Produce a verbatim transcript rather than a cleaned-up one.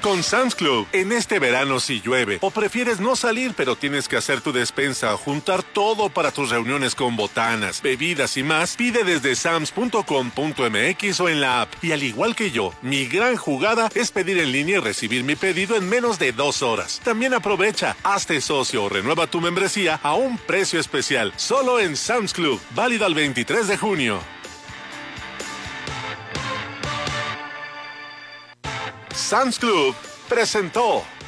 Con Sam's Club, en este verano si llueve o prefieres no salir pero tienes que hacer tu despensa o juntar todo para tus reuniones con botanas, bebidas y más, pide desde sams punto com punto m x o en la app. Y al igual que yo, mi gran jugada es pedir en línea y recibir mi pedido en menos de dos horas. También aprovecha, hazte socio o renueva tu membresía a un precio especial, solo en Sam's Club, válido al veintitrés de junio. Sam's Club presentó